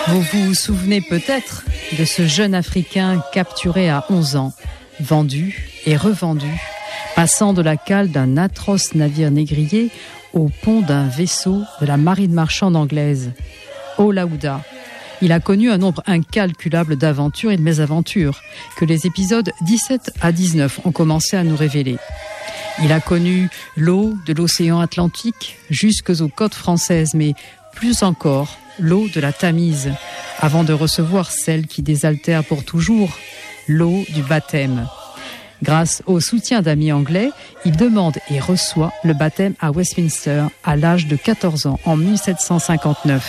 Vous vous souvenez peut-être de ce jeune Africain capturé à 11 ans, vendu et revendu, passant de la cale d'un atroce navire négrier au pont d'un vaisseau de la marine marchande anglaise. Olaouda. Il a connu un nombre incalculable d'aventures et de mésaventures que les épisodes 17 à 19 ont commencé à nous révéler. Il a connu l'eau de l'océan Atlantique jusqu'aux côtes françaises, mais plus encore l'eau de la Tamise, avant de recevoir celle qui désaltère pour toujours, l'eau du baptême. Grâce au soutien d'amis anglais, il demande et reçoit le baptême à Westminster à l'âge de 14 ans en 1759.